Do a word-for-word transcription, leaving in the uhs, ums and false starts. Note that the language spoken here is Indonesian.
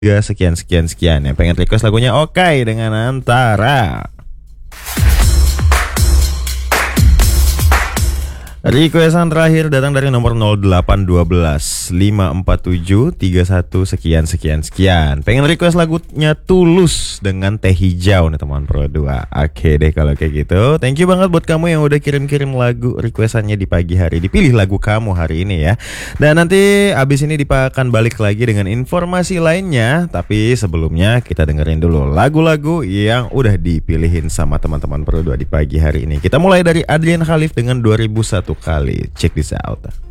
Ya sekian sekian sekian ya. Pengen request lagunya Okai dengan Antara. Requestan terakhir datang dari nomor nol delapan satu dua lima empat tujuh tiga satu sekian sekian sekian. Pengen request lagunya Tulus dengan Teh Hijau nih teman Pro dua. Oke deh kalau kayak gitu. Thank you banget buat kamu yang udah kirim-kirim lagu requestannya di pagi hari. Dipilih lagu kamu hari ini ya. Dan nanti abis ini Dipa akan balik lagi dengan informasi lainnya. Tapi sebelumnya kita dengerin dulu lagu-lagu yang udah dipilihin sama teman-teman Pro dua di pagi hari ini. Kita mulai dari Adrian Khalif dengan dua ribu satu kali. Check this out.